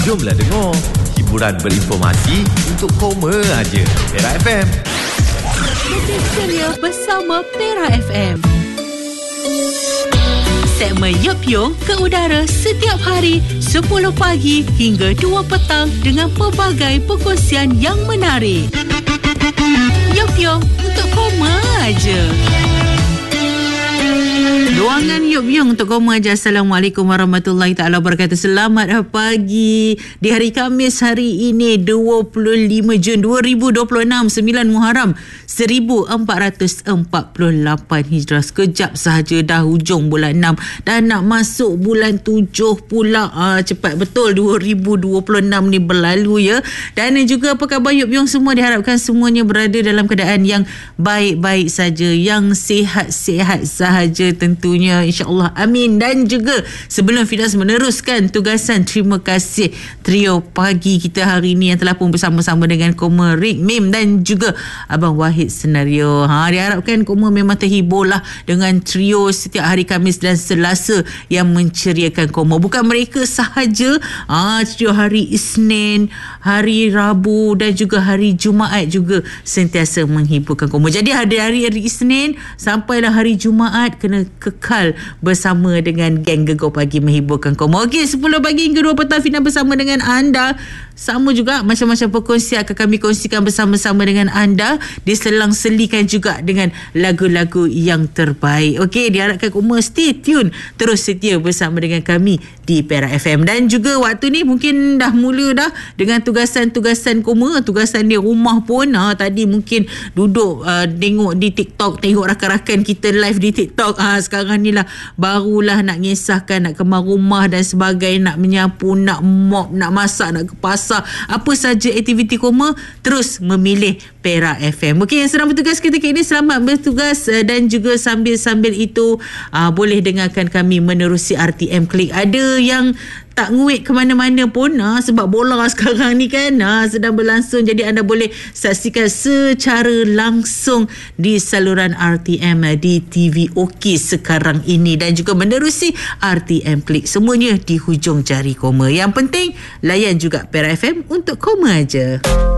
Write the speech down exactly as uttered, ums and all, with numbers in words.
Jomlah dengar. Hiburan berinformasi untuk koma aja. Perak F M. Detik Ceria bersama Perak F M. Segmen Yup Yung ke udara setiap hari sepuluh pagi hingga dua petang dengan pelbagai perkongsian yang menarik. Yup Yung untuk koma aja. Ruangan Yup Yung untuk koma aja. Assalamualaikum warahmatullahi taala wabarakatuh. Selamat pagi di hari Khamis hari ini dua puluh lima Jun dua ribu dua puluh enam, sembilan Muharram seribu empat ratus empat puluh lapan Hijrah. Sekejap sahaja dah hujung bulan enam dan nak masuk bulan tujuh pula. Ah, cepat betul dua ribu dua puluh enam ni berlalu ya. Dan juga apa khabar Yup Yung semua, diharapkan semuanya berada dalam keadaan yang baik-baik saja, yang sihat-sihat sahaja tentunya, insya-Allah, amin. Dan juga sebelum Fidas meneruskan tugasan, terima kasih trio pagi kita hari ini yang telah pun bersama-sama dengan Koma Rick Mim dan juga Abang Wahid Senario. Ha, diharapkan Koma memang terhibur lah dengan trio setiap hari Khamis dan Selasa yang menceriakan Koma. Bukan mereka sahaja, ha, trio hari Isnin, hari Rabu dan juga hari Jumaat juga sentiasa menghiburkan Koma. Jadi hari-hari hari Isnin sampailah hari Jumaat kena kekal bersama dengan geng Gegar Pagi menghiburkan Koma. Okey, sepuluh pagi hingga dua petang Fina bersama dengan anda. Sama juga macam-macam perkongsian akan kami kongsikan bersama-sama dengan anda, diselang-selikan juga dengan lagu-lagu yang terbaik. Okey, diharapkan Koma stay tune, terus setia bersama dengan kami di Perak F M. Dan juga waktu ni mungkin dah mula dah dengan tugasan-tugasan Koma, tugasan di rumah pun. Ha, tadi mungkin duduk uh, tengok di TikTok, tengok rakan-rakan kita live di TikTok. Ha, sekarang ni lah barulah nak ngesahkan, nak kemas rumah dan sebagainya, nak menyapu, nak mop, nak masak, nak ke pasar, apa saja aktiviti Koma, terus memilih Perak F M. Okey, yang sedang bertugas ketika ini selamat bertugas, dan juga sambil-sambil itu aa, boleh dengarkan kami menerusi R T M Klik. Ada yang tak nguit ke mana-mana pun, ha, sebab bola sekarang ni kan ha, sedang berlangsung. Jadi anda boleh saksikan secara langsung di saluran R T M di T V Okey sekarang ini, dan juga menerusi R T M Klik. Semuanya di hujung jari Koma. Yang penting layan juga Perak F M untuk koma aja.